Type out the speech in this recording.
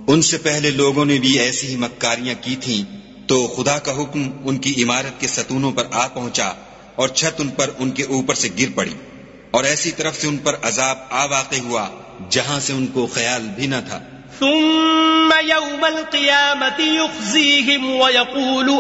उनसे पहले लोगों ने भी ऐसी ही मक्कारियां की थीं, तो खुदा का हुक्म उनकी इमारत के सतूनों पर आ पहुंचा और छत उन पर उनके ऊपर से गिर पड़ी, और ऐसी तरफ से उन पर अजाब आ वाक़े हुआ जहां से उनको ख्याल भी न था। ثم يوم القيامة يخزيهم ويقول